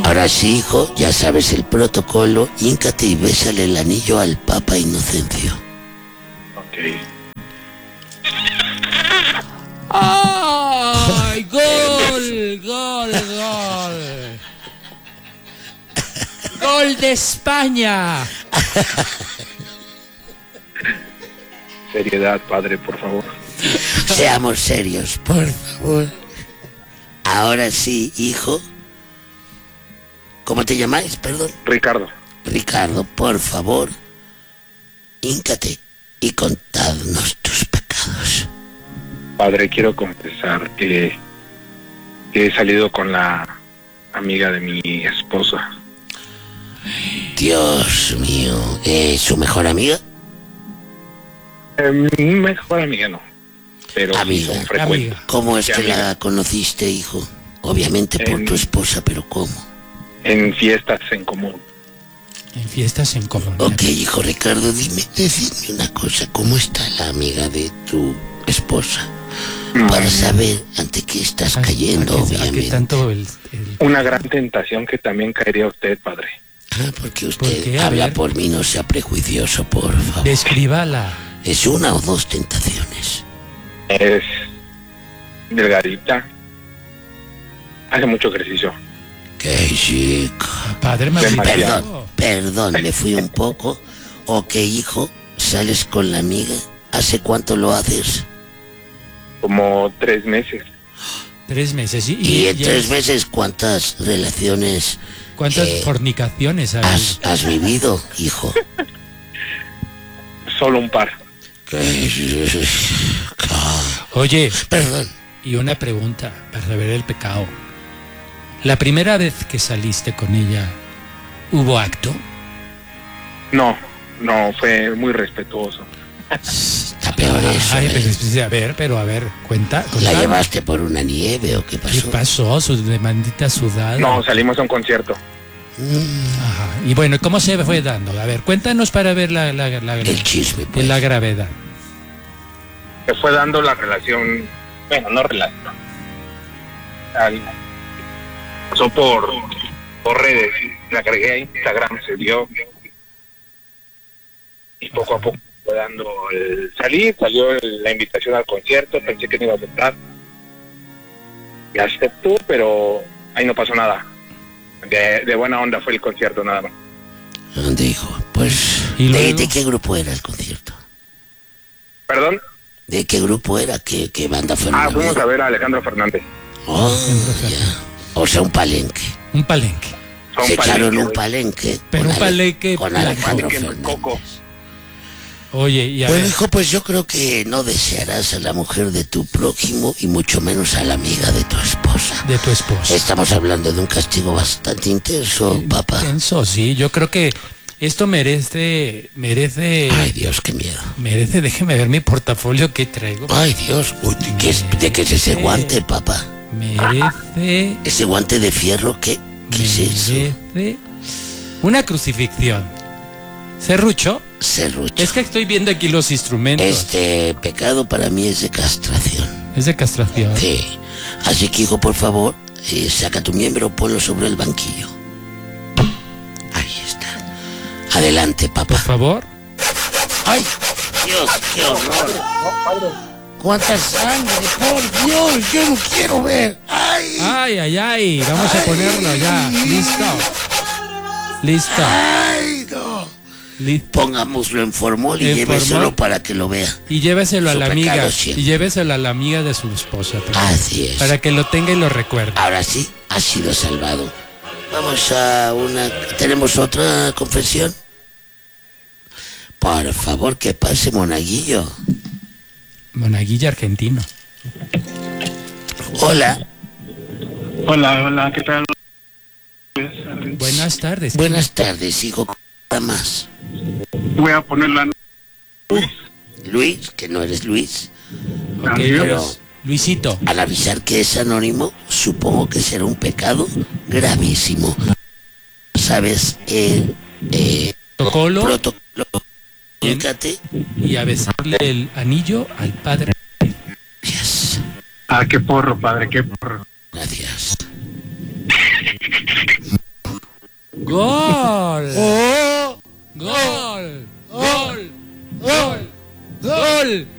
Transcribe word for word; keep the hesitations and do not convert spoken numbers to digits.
Ahora sí, hijo, ya sabes el protocolo. Híncate y bésale el anillo al Papa Inocencio. Ok. ¡Ay! ¡Gol! ¡Gol! ¡Gol! ¡Gol de España! Seriedad, padre, por favor. Seamos serios, por favor. Ahora sí, hijo. ¿Cómo te llamáis, perdón? Ricardo. Ricardo, por favor, híncate y contadnos tus pecados. Padre, quiero confesar que, que he salido con la amiga de mi esposa. Dios mío, ¿es su mejor amiga? Eh, mejor amiga no, pero Amiga, sí son frecuentes. amiga. ¿Cómo es Sí, que amiga. la conociste, hijo? Obviamente por En- tu esposa, pero ¿cómo? En fiestas en común. En fiestas en común. Ok, hijo Ricardo, dime, decime una cosa, ¿cómo está la amiga de tu esposa? Para saber ante qué estás ¿A- cayendo, a qué- a qué obviamente. tanto el, el- Una gran tentación que también caería a usted, padre. Ah, porque usted ¿Por qué? A habla ver. por mí, no sea prejuicioso, por favor. Descríbala. ¿Es una o dos tentaciones? Es delgadita. Hace mucho ejercicio. ¡Qué chico! Padre, me Demasiado. Perdón, perdón, le fui un poco. Ok, hijo, ¿sales con la amiga? ¿Hace cuánto lo haces? Como tres meses. Tres meses. ¿Y, Y en y- tres meses, ¿cuántas relaciones ¿Cuántas eh, fornicaciones hay? has, has vivido, hijo? Solo un par. ¿Qué? Oye, Perdón. y una pregunta para saber el pecado. La primera vez que saliste con ella, ¿hubo acto? No, no, fue muy respetuoso. Está peor eso. Ay, ¿eh? pero, pues, a ver, pero a ver, cuenta. ¿La cuenta. llevaste por una nieve o qué ¿Qué pasó? pasó? Su demandita sudada. No, salimos a un concierto. Ajá. Y bueno, ¿cómo se fue dando? A ver, cuéntanos para ver la, la, la, la- El chisme, pues. la gravedad. Se fue dando la relación, bueno, no relación. Al- pasó por, por redes, la agregué a Instagram, se dio. Y poco a poco fue dando el salir, salió el- la invitación al concierto, pensé que no iba a aceptar. Y aceptó, pero ahí no pasó nada. De, de buena onda fue el concierto nada más. ¿Dónde, hijo? Pues, ¿Y ¿de, luego? de qué grupo era el concierto? ¿Perdón? ¿De qué grupo era? ¿Qué, qué banda fue? Ah, fuimos a ver a Alejandro Fernández. Oh, ya. O sea, un palenque. Un palenque. Fue un Se echaron palenque, un güey. palenque. Pero con un Ale- palenque Con blanco. Alejandro Palenque en Fernández. Coco. Oye, y a Bueno, ver, hijo, pues yo creo que no desearás a la mujer de tu prójimo y mucho menos a la amiga de tu esposa. de tu esposa. Estamos hablando de un castigo bastante intenso, papá. Intenso, sí. Yo creo que esto merece, merece, Ay, Dios, qué miedo. merece, déjeme ver mi portafolio que traigo. Ay, Dios, uy, ¿de qué es, de qué es ese guante, papá? Merece, ¿Ese guante de fierro qué? ¿Qué es eso? merece una crucifixión. ¿Serrucho? Serrucho. Es que estoy viendo aquí los instrumentos. Este pecado para mí es de castración. Es de castración. Sí. Así que, hijo, por favor, eh, saca tu miembro, ponlo sobre el banquillo. Ahí está. Adelante, papá. Por favor. ¡Ay! Dios, qué horror. ¡Cuánta sangre! ¡Por Dios! ¡Yo no quiero ver! ¡Ay! Ay, ay, ay. Vamos a ponerlo ya. Listo. Listo. ¡Ay, no! Listo. Pongámoslo en formol y En lléveselo formol. para que lo vea. Y lléveselo a Su la pecado amiga. siempre. Y lléveselo a la amiga de su esposa. también, Así es. Para que lo tenga y lo recuerde. Ahora sí, ha sido salvado. Vamos a una... ¿Tenemos otra confesión? Por favor, que pase, monaguillo. Monaguillo argentino. Hola. Hola, hola, ¿qué tal? Buenas tardes. Buenas tardes, hijo. Nada más. Voy a poner la... Luis, que no eres Luis. Ok, Adiós. Pero Luisito. al avisar que es anónimo, supongo que será un pecado gravísimo. ¿Sabes? El eh, Protocolo protocolo. Bien. Fíjate. y a besarle el anillo al padre. Gracias. Ah, qué porro, padre, qué porro. Gracias. ¡Gol! ¡Oh! ¡Gol! ¡Gol! ¡Gol! ¡Gol!